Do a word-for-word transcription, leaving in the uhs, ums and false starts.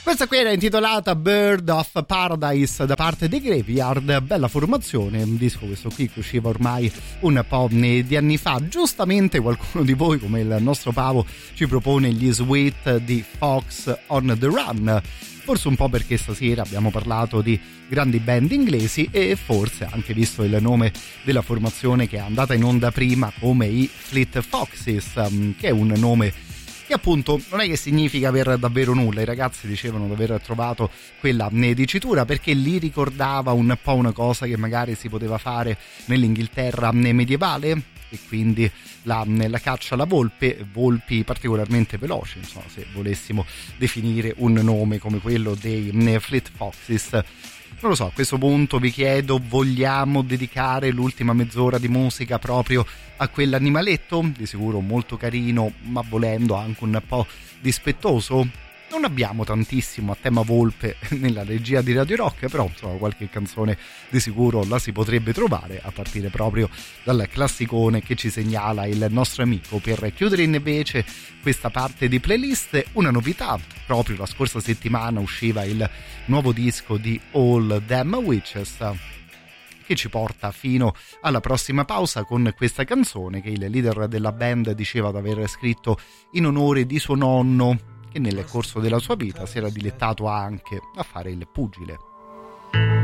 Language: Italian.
Questa qui era intitolata Bird of Paradise da parte dei Graveyard, bella formazione, un disco questo qui che usciva ormai un po' di anni fa. Giustamente qualcuno di voi, come il nostro Pavo, ci propone gli Sweet di Fox on the Run, forse un po' perché stasera abbiamo parlato di grandi band inglesi e forse anche visto il nome della formazione che è andata in onda prima come i Fleet Foxes, che è un nome che appunto non è che significa aver davvero nulla. I ragazzi dicevano di aver trovato quella dicitura perché li ricordava un po' una cosa che magari si poteva fare nell'Inghilterra medievale, e quindi la, la caccia alla volpe, volpi particolarmente veloci, insomma, se volessimo definire un nome come quello dei Fleet Foxes. Non lo so, a questo punto vi chiedo, vogliamo dedicare l'ultima mezz'ora di musica proprio a quell'animaletto? Di sicuro molto carino, ma volendo anche un po' dispettoso. Non abbiamo tantissimo a tema volpe nella regia di Radio Rock, però insomma qualche canzone di sicuro la si potrebbe trovare, a partire proprio dal classicone che ci segnala il nostro amico. Per chiudere invece questa parte di playlist, una novità: proprio la scorsa settimana usciva il nuovo disco di All Them Witches, che ci porta fino alla prossima pausa con questa canzone che il leader della band diceva di aver scritto in onore di suo nonno, che nel corso della sua vita si era dilettato anche a fare il pugile.